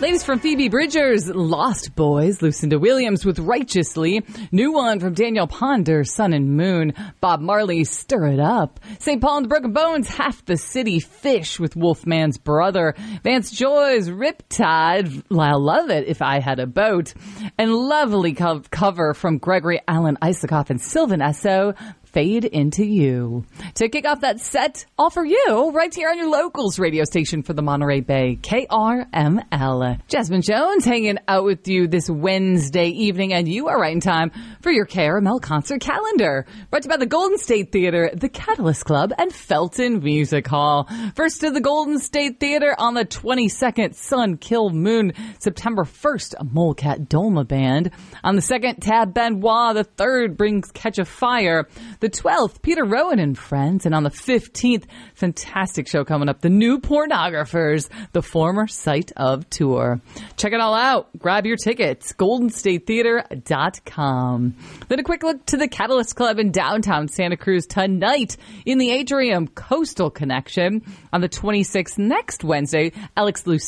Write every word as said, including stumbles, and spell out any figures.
Latest from Phoebe Bridgers, Lost Boys. Lucinda Williams with Righteously. New one from Daniel Ponder, Sun and Moon. Bob Marley, Stir It Up. Saint Paul and the Broken Bones, Half the City. Fish with Wolfman's Brother. Vance Joy's Riptide. I love it if I had a boat. And lovely co- cover from Gregory Alan Isakov and Sylvan Esso. Fade Into You. To kick off that set, all for you, right here on your locals radio station for the Monterey Bay, K R M L. Jasmine Jones hanging out with you this Wednesday evening, and you are right in time for your K R M L concert calendar. Brought to you by the Golden State Theater, the Catalyst Club, and Felton Music Hall. First to the Golden State Theater on the twenty-second, Sun Kill Moon. September first, a Molecat Dolma Band. On the second, Tab Benoit. The third brings Catch a Fire. The twelfth, Peter Rowan and Friends. And on the fifteenth, fantastic show coming up, The New Pornographers, the former site of tour. Check it all out. Grab your tickets, golden state theater dot com. Then a quick look to the Catalyst Club in downtown Santa Cruz tonight in the Atrium, Coastal Connection. On the twenty-sixth, next Wednesday, Alex Lucero